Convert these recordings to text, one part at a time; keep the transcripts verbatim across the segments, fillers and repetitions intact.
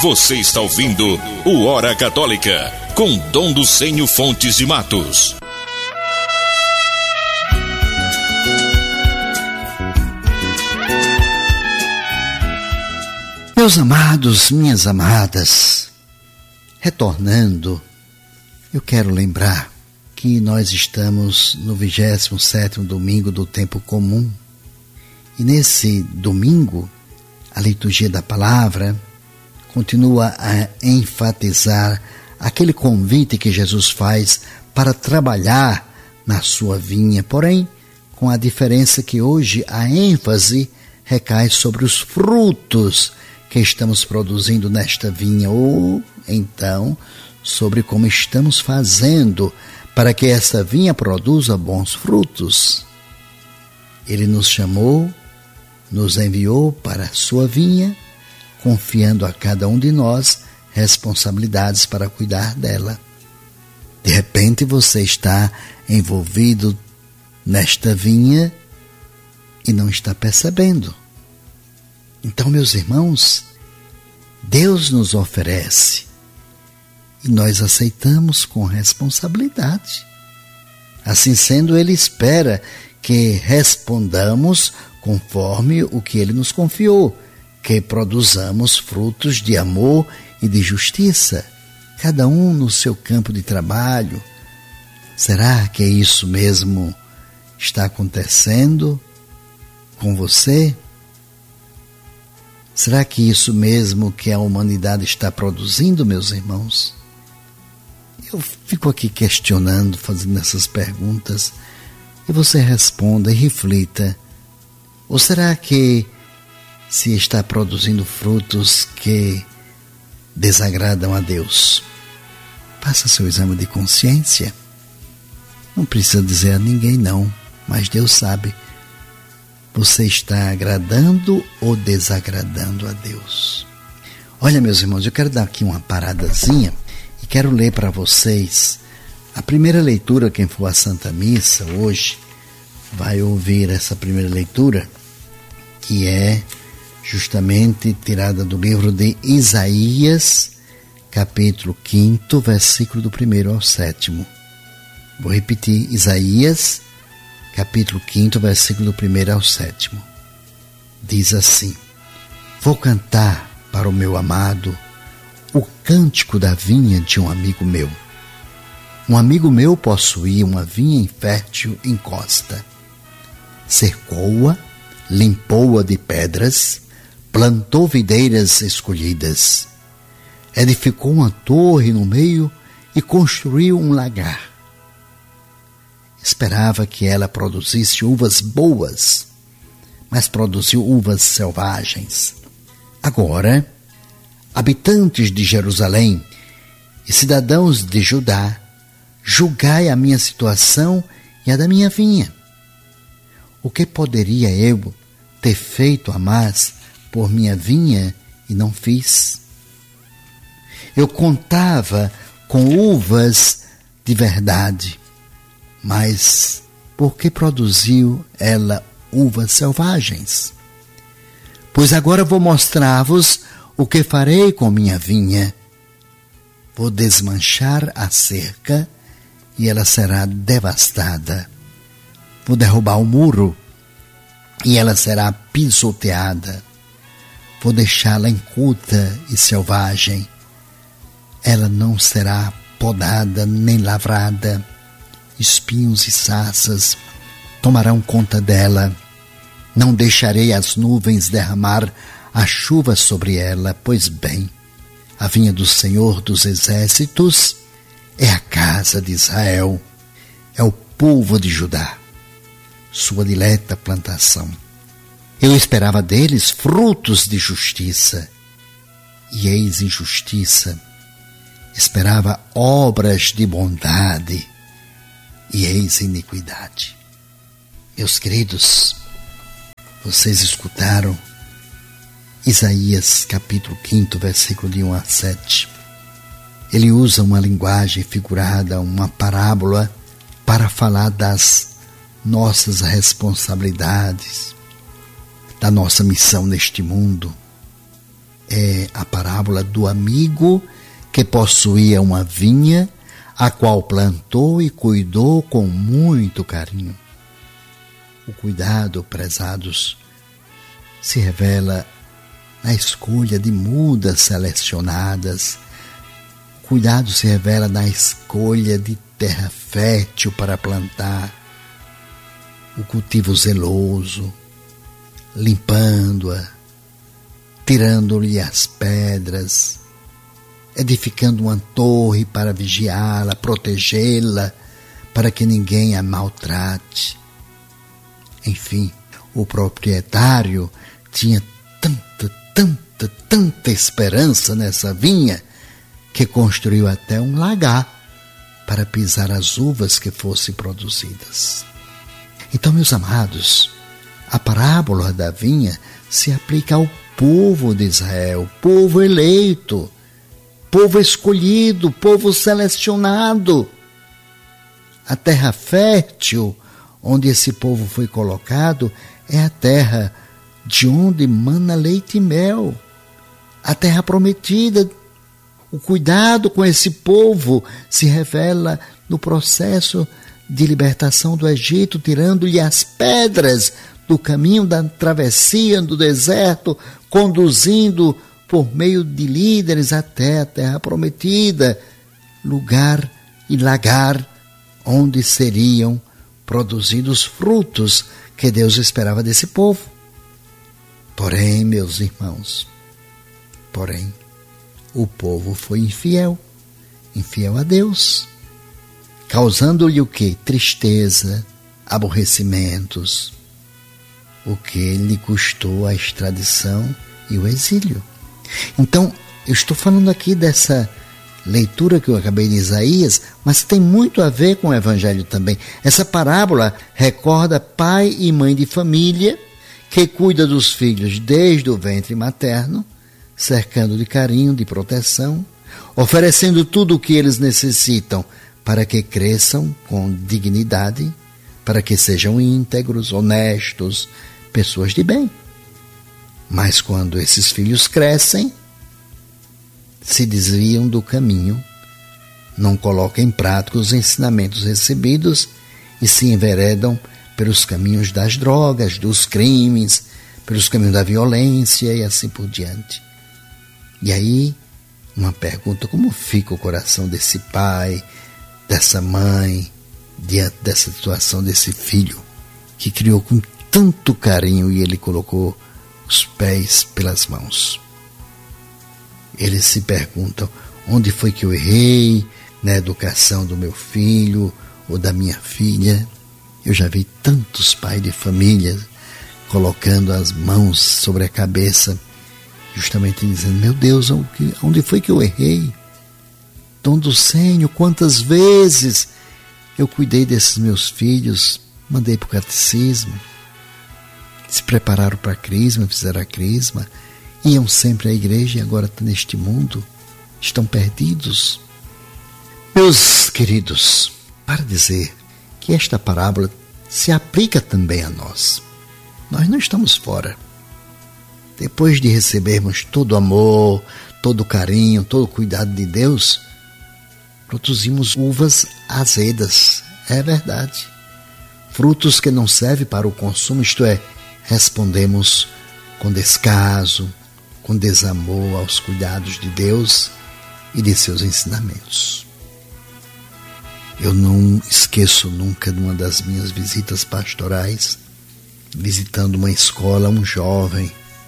Você está ouvindo o Hora Católica, com Dom Docênio Fontes de Matos. Meus amados, minhas amadas, retornando, eu quero lembrar que nós estamos no vigésimo sétimo domingo do tempo comum. E nesse domingo, a liturgia da palavra continua a enfatizar aquele convite que Jesus faz para trabalhar na sua vinha, porém, com a diferença que hoje a ênfase recai sobre os frutos que estamos produzindo nesta vinha, ou então sobre como estamos fazendo para que esta vinha produza bons frutos. Ele nos chamou, nos enviou para a sua vinha, confiando a cada um de nós responsabilidades para cuidar dela. De repente você está envolvido nesta vinha e não está percebendo. Então, meus irmãos, Deus nos oferece e nós aceitamos com responsabilidade. Assim sendo, Ele espera que respondamos conforme o que Ele nos confiou, que produzamos frutos de amor e de justiça, cada um no seu campo de trabalho. Será que isso mesmo está acontecendo com você? Será que isso mesmo que a humanidade está produzindo, meus irmãos? Eu fico aqui questionando, fazendo essas perguntas, e você responda e reflita. Ou será que se está produzindo frutos que desagradam a Deus? Faça seu exame de consciência. Não precisa dizer a ninguém não, mas Deus sabe. Você está agradando ou desagradando a Deus? Olha, meus irmãos, eu quero dar aqui uma paradazinha e quero ler para vocês a primeira leitura. Quem for à Santa Missa hoje vai ouvir essa primeira leitura, que é justamente tirada do livro de Isaías, capítulo quinto, versículo do primeiro ao sétimo. Vou repetir, Isaías, capítulo quinto, versículo do primeiro ao sétimo. Diz assim: Vou cantar para o meu amado o cântico da vinha de um amigo meu. Um amigo meu possuía uma vinha infértil em costa. Cercou-a, limpou-a de pedras, plantou videiras escolhidas, edificou uma torre no meio e construiu um lagar. Esperava que ela produzisse uvas boas, mas produziu uvas selvagens. Agora, habitantes de Jerusalém e cidadãos de Judá, julgai a minha situação e a da minha vinha. O que poderia eu ter feito a mais por minha vinha e não fiz? Eu contava com uvas de verdade, mas por que produziu ela uvas selvagens? Pois agora vou mostrar-vos o que farei com minha vinha. Vou desmanchar a cerca e ela será devastada. Vou derrubar o muro e ela será pisoteada. Vou deixá-la inculta e selvagem. Ela não será podada nem lavrada. Espinhos e sarças tomarão conta dela. Não deixarei as nuvens derramar a chuva sobre ela. Pois bem, a vinha do Senhor dos Exércitos é a casa de Israel, é o povo de Judá, sua dileta plantação. Eu esperava deles frutos de justiça, e eis injustiça. Esperava obras de bondade, e eis iniquidade. Meus queridos, vocês escutaram Isaías capítulo quinto, versículo de um a sete. Ele usa uma linguagem figurada, uma parábola, para falar das nossas responsabilidades, da nossa missão neste mundo. É a parábola do amigo que possuía uma vinha, a qual plantou e cuidou com muito carinho. O cuidado, prezados, se revela na escolha de mudas selecionadas. O cuidado se revela na escolha de terra fértil para plantar. O cultivo zeloso, limpando-a, tirando-lhe as pedras, edificando uma torre para vigiá-la, protegê-la, para que ninguém a maltrate. Enfim, o proprietário tinha tanta, tanta, tanta esperança nessa vinha que construiu até um lagar para pisar as uvas que fossem produzidas. Então, meus amados, a parábola da vinha se aplica ao povo de Israel, povo eleito, povo escolhido, povo selecionado. A terra fértil onde esse povo foi colocado é a terra de onde mana leite e mel, a terra prometida. O cuidado com esse povo se revela no processo de libertação do Egito, tirando-lhe as pedras do caminho da travessia do deserto, conduzindo por meio de líderes até a terra prometida, lugar e lagar onde seriam produzidos frutos que Deus esperava desse povo. Porém, meus irmãos, porém, o povo foi infiel, infiel a Deus, causando-lhe o quê? Tristeza, aborrecimentos, o que lhe custou a extradição e o exílio. Então, eu estou falando aqui dessa leitura que eu acabei de Isaías, mas tem muito a ver com o Evangelho também. Essa parábola recorda pai e mãe de família que cuida dos filhos desde o ventre materno, cercando de carinho, de proteção, oferecendo tudo o que eles necessitam para que cresçam com dignidade, para que sejam íntegros, honestos, pessoas de bem. Mas quando esses filhos crescem, se desviam do caminho, não colocam em prática os ensinamentos recebidos e se enveredam pelos caminhos das drogas, dos crimes, pelos caminhos da violência e assim por diante. E aí, uma pergunta: como fica o coração desse pai, dessa mãe, diante dessa situação desse filho que criou com tanto carinho e ele colocou os pés pelas mãos? Eles se perguntam: onde foi que eu errei na educação do meu filho ou da minha filha? Eu já vi tantos pais de família colocando as mãos sobre a cabeça, justamente dizendo: meu Deus, onde foi que eu errei? Dom do Senhor, quantas vezes eu cuidei desses meus filhos, mandei para o catecismo, se prepararam para a crisma, fizeram a crisma, iam sempre à igreja e agora estão neste mundo, estão perdidos. Meus queridos, para dizer que esta parábola se aplica também a nós. Nós não estamos fora. Depois de recebermos todo o amor, todo o carinho, todo o cuidado de Deus, produzimos uvas azedas, é verdade. Frutos que não servem para o consumo, isto é, respondemos com descaso, com desamor aos cuidados de Deus e de seus ensinamentos. Eu não esqueço nunca de uma das minhas visitas pastorais, visitando uma escola, um jovem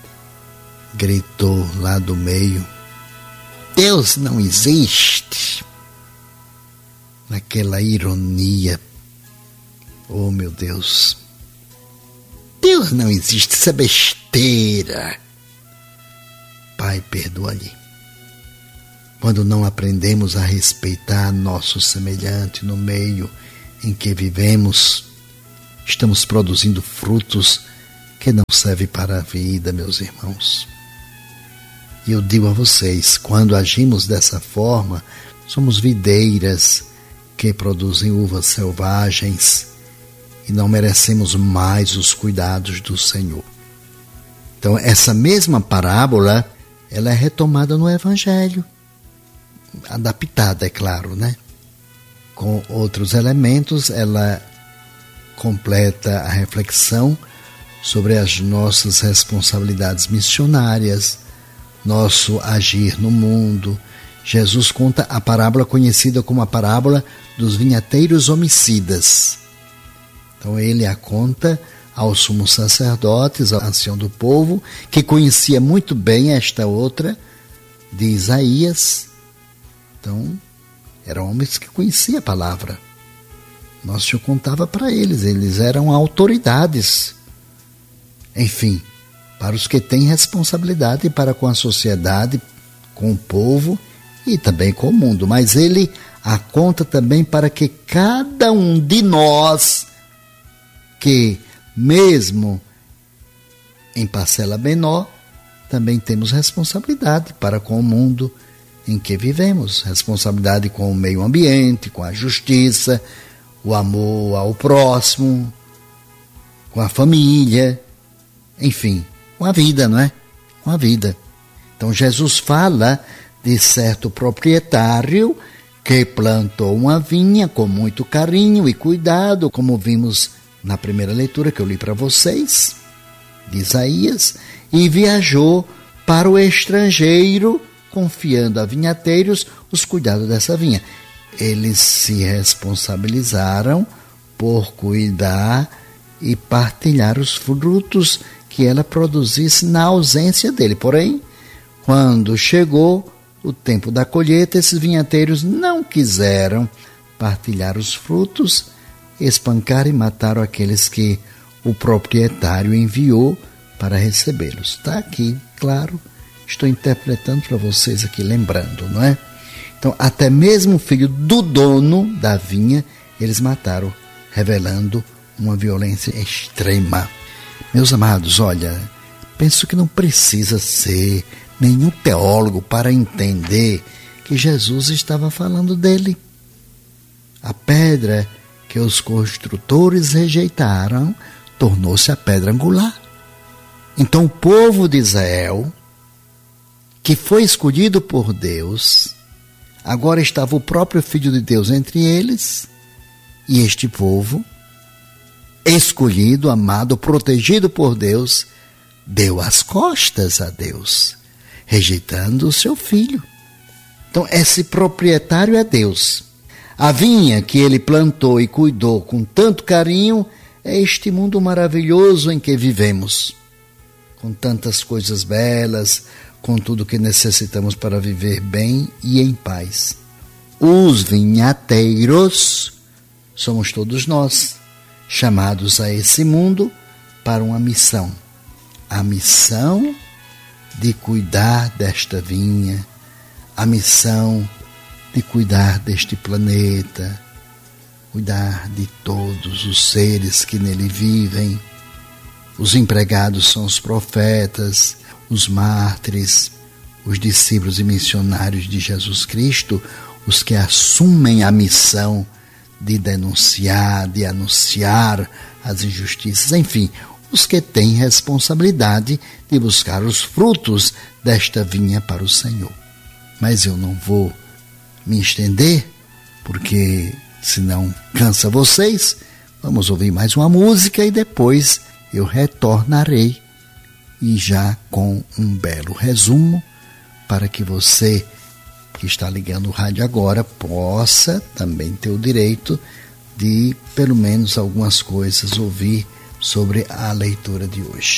gritou lá do meio: Deus não existe. Naquela ironia, oh meu Deus, Deus não existe, isso é besteira. Pai, perdoa-lhe. Quando não aprendemos a respeitar nosso semelhante no meio em que vivemos, estamos produzindo frutos que não servem para a vida, meus irmãos. E eu digo a vocês, quando agimos dessa forma, somos videiras que produzem uvas selvagens e não merecemos mais os cuidados do Senhor. Então, essa mesma parábola ela é retomada no Evangelho, adaptada, é claro, né? Com outros elementos, ela completa a reflexão sobre as nossas responsabilidades missionárias, nosso agir no mundo. Jesus conta a parábola conhecida como a parábola dos vinhateiros homicidas. Então ele a conta aos sumos sacerdotes, ao ancião do povo, que conhecia muito bem esta outra de Isaías. Então, eram homens que conheciam a palavra. Nosso Senhor contava para eles, eles eram autoridades. Enfim, para os que têm responsabilidade para com a sociedade, com o povo e também com o mundo. Mas ele a conta também para que cada um de nós, que mesmo em parcela menor, também temos responsabilidade para com o mundo em que vivemos. Responsabilidade com o meio ambiente, com a justiça, o amor ao próximo, com a família, enfim, com a vida, não é? Com a vida. Então Jesus fala de certo proprietário que plantou uma vinha com muito carinho e cuidado, como vimos na primeira leitura que eu li para vocês, de Isaías, e viajou para o estrangeiro, confiando a vinhateiros os cuidados dessa vinha. Eles se responsabilizaram por cuidar e partilhar os frutos que ela produzisse na ausência dele. Porém, quando chegou o tempo da colheita, esses vinhateiros não quiseram partilhar os frutos, espancaram e mataram aqueles que o proprietário enviou para recebê-los. Está aqui, claro, estou interpretando para vocês aqui, lembrando, não é? Então, até mesmo o filho do dono da vinha, eles mataram, revelando uma violência extrema. Meus amados, olha, penso que não precisa ser nenhum teólogo para entender que Jesus estava falando dele. A pedra que os construtores rejeitaram tornou-se a pedra angular. Então o povo de Israel, que foi escolhido por Deus, agora estava o próprio Filho de Deus entre eles, e este povo, escolhido, amado, protegido por Deus, deu as costas a Deus, rejeitando o seu filho. Então esse proprietário é Deus. A vinha que ele plantou e cuidou com tanto carinho é este mundo maravilhoso em que vivemos, com tantas coisas belas, com tudo que necessitamos para viver bem e em paz. Os vinhateiros somos todos nós, chamados a esse mundo para uma missão. A missão de cuidar desta vinha, a missão de cuidar deste planeta, cuidar de todos os seres que nele vivem. Os empregados são os profetas, os mártires, os discípulos e missionários de Jesus Cristo, os que assumem a missão de denunciar, de anunciar as injustiças, enfim, os que têm responsabilidade de buscar os frutos desta vinha para o Senhor. Mas eu não vou me estender, porque senão cansa vocês. Vamos ouvir mais uma música e depois eu retornarei, e já com um belo resumo, para que você que está ligando o rádio agora possa também ter o direito de, pelo menos algumas coisas, ouvir sobre a leitura de hoje.